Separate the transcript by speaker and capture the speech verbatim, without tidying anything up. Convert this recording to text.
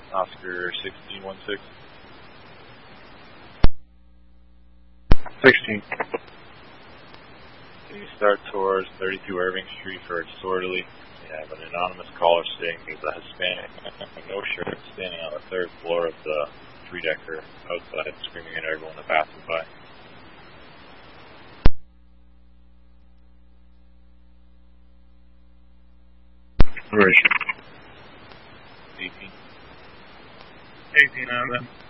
Speaker 1: Oscar sixteen one six.
Speaker 2: sixteen.
Speaker 1: Can you start towards thirty-two Irving Street for a disorderly? You have an anonymous caller saying he's a Hispanic, no shirt, standing on the third floor of the three-decker outside, screaming at everyone that passes by.
Speaker 2: Where is she?
Speaker 1: eighteen.
Speaker 2: eighteen out of them.